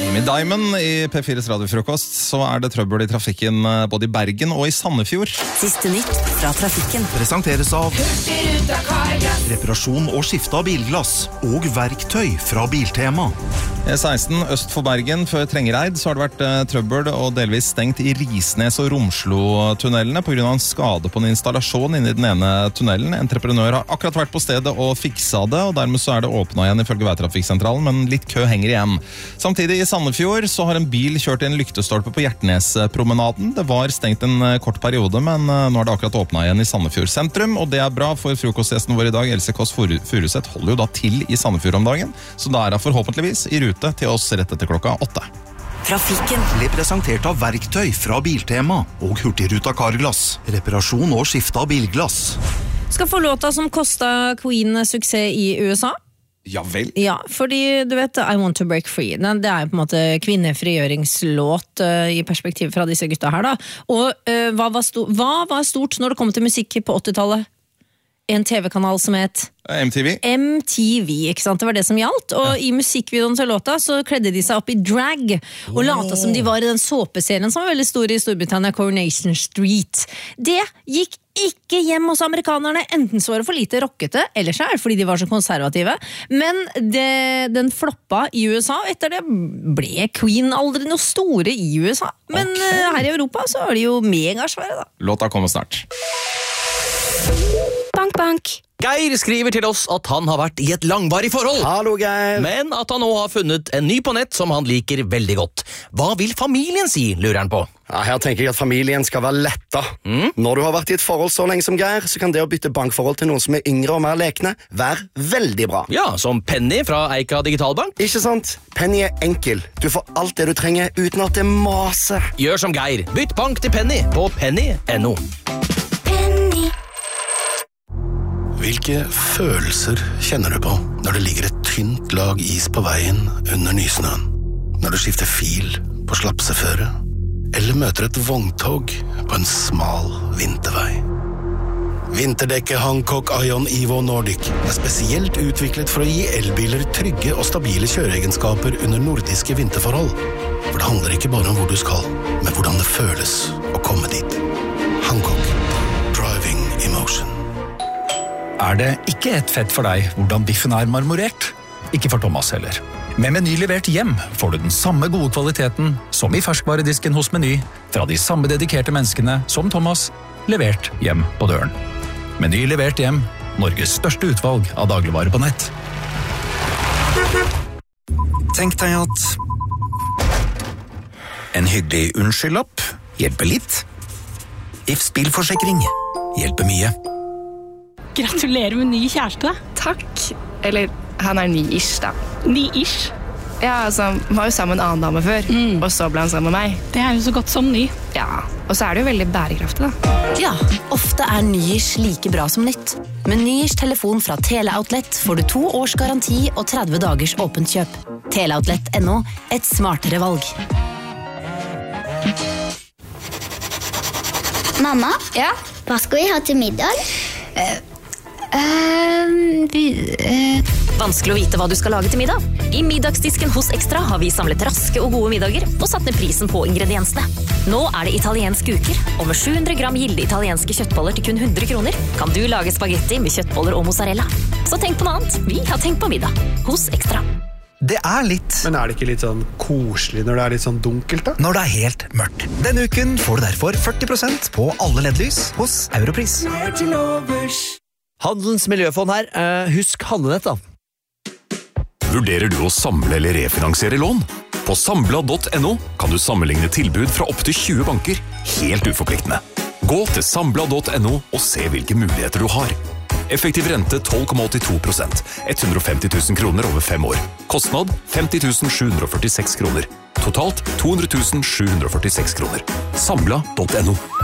Amy Diamond i P4s radiofrokost, så det trøbbel i trafikken både i Bergen og i Sandefjord. Siste nytt fra trafikken. Presenteres av reparasjon og skifte av bilglass og verktøy fra Biltema. E16 øst for Bergen før Trengereid så har det vært trøbbel og delvis stengt i Risnes og Romslo-tunnelene på grunn av en skade på en installasjon inne i den ene tunnelen. Entreprenør har akkurat vært på stedet og fiksa det, og dermed så det åpnet igjen ifølge Veitrafikksentralen, men litt kø henger igjen. Samtidig i Sandefjord så har en bil kjørt i en lyktestolpe på Hjertnespromenaden. Det var stengt en kort periode, men nå det akkurat åpnet igjen i Sandefjord sentrum, og det bra for frokostgjesten vår i dag. Else Kåss Furuseth holder jo da til i Sandefjord om dagen, så da hun forhåpentligvis i rute til oss rett etter klokka 8. Trafikken ble presentert av verktøy fra Biltema og Hurtigruta Carglass. Reparasjon og skifte av bilglass. Skal få låta som kostet Queen suksess i USA. Ja vel. Ja, fordi du vet I Want to Break Free, det jo på en måte kvinnefrigjøringslåt i perspektiv fra disse gutta her da. Og hva var stort når det kom til musikk på 80-tallet? En TV-kanal som het MTV, ikke sant? Det var det som gjaldt. Og i musikkvideoen til låta så kledde de seg opp i drag og lata som de var i den såpeserien som var veldig stor i Storbritannia, Coronation Street. Det gikk ikke hjem hos amerikanerne, enten så var det for lite rockete, eller så det fordi de var så konservative. Men den floppa i USA, og etter det ble Queen aldri noe store i USA. Men her i Europa så det jo megasvære da. Låta kommer snart. Bank, bank. Geir skriver til oss at han har vært i et langvarig forhold. Hallo, Geir. Men at han nå har funnet en ny på nett som han liker veldig godt. Hva vil familien si, lurer han på? Ja, her tenker jeg at familien skal være letta. Når du har vært i et forhold så lenge som Geir, så kan det å bytte bankforhold til noen som yngre og mer lekne være veldig bra. Ja, som Penny fra Eika Digitalbank. Ikke sant? Penny enkel. Du får alt det du trenger uten at det maser. Gjør som Geir. Bytt bank til Penny på penny.no. Hvilke følelser kjenner du på når det ligger et tynt lag is på veien under nysnøen? Når du skifter fil på slapseføre? Eller møter et vogntog på en smal vintervei? Vinterdekket Hancock Ion Evo Nordic spesielt utviklet for å gi elbiler trygge og stabile kjøreegenskaper under nordiske vinterforhold. For det handler ikke bare om hvor du skal, men hvordan det føles å komme dit. Hancock. Driving Emotion. Det ikke et fett for deg hvordan biffen marmorert? Ikke for Thomas heller. Med Meny levert hjem får du den samme gode kvaliteten som i ferskvaredisken hos Meny, fra de samme dedikerte menneskene som Thomas, levert hjem på døren. Meny levert hjem, Norges største utvalg av dagligvarer på nett. Tenk deg at en hyggelig unnskyldlapp hjelper litt. Ifs bilforsikring hjelper mye. Gratulerer med ny kjæreste. Takk. Eller, han ny-ish da. Ny-ish? Ja, altså, han var jo sammen med en annen dame før, og så ble han sammen med meg. Det jo så godt som ny. Ja, og så det jo veldig bærekraftig da. Ja, ofte ny-ish like bra som nytt. Med ny-ish telefon fra Teleoutlet får du 2 års garanti og 30 dagers åpent kjøp. Teleoutlet.no, et smartere valg. Mamma? Ja? Hva skal vi ha til middag? Vanskelig å vite hva du skal lage til middag. I middagsdisken hos Extra har vi samlet raske og gode middager og satt ned prisen på ingrediensene. Nå det italiensk uker, og med 700 gram gilde italienske kjøttboller til kun 100 kroner kan du lage spagetti med kjøttboller og mozzarella. Så tenk på noe annet. Vi har tenkt på middag hos Extra. Det litt. Men det ikke litt sånn koselig når det litt sånn dunkelt da? Når det helt mørkt. Denne uken får du derfor 40% på alle LED-lys hos Europris. Handelens miljøfond her. Husk handlenett da. Vurderer du å samle eller refinansiere lån? På Sambla.no kan du sammenligne tilbud fra opp til 20 banker, helt uforpliktende. Gå til Sambla.no og se hvilke muligheter du har. Effektiv rente 12,82%, 150 000 kroner over 5 år. Kostnad 50 746 kroner. Totalt 200 746 kroner. Sambla.no.